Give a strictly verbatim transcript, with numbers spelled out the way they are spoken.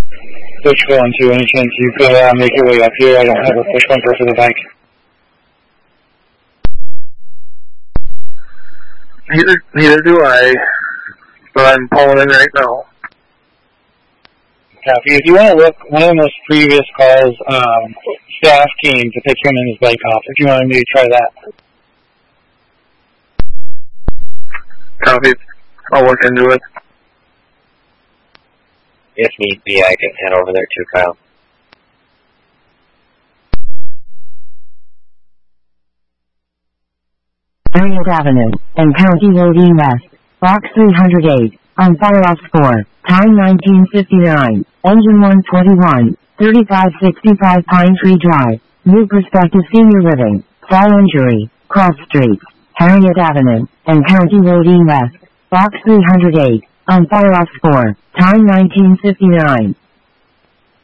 Which one, too? Any chance you could uh, make your way up here? I don't have a push bumper for the bike. Neither, neither do I. But I'm pulling in right now. Copy. If you want to look, one of the most previous calls, um, staff came to pick him and his bike off. If you want to maybe try that. Copy. I'll look into it. If need be, I can head over there too, Kyle. Harriet Avenue and County Road E West, Box three hundred eight, on fire-off score, time nineteen fifty-nine, engine one twenty-one, thirty-five sixty-five Pine Tree Drive, New Perspective Senior Living, fall injury, cross streets, Harriet Avenue and County Road E West, Box three hundred eight, on fire-off score, time nineteen fifty-nine,